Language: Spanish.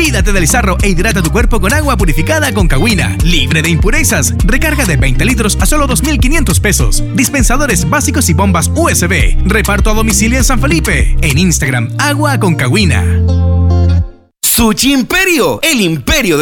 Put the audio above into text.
Cuídate del sarro e hidrata tu cuerpo con agua purificada con Cahuina, libre de impurezas. Recarga de 20 litros a solo 2,500 pesos. Dispensadores básicos y bombas USB. Reparto a domicilio en San Felipe. En Instagram, Agua con Cahuina. Sushi Imperio, el imperio de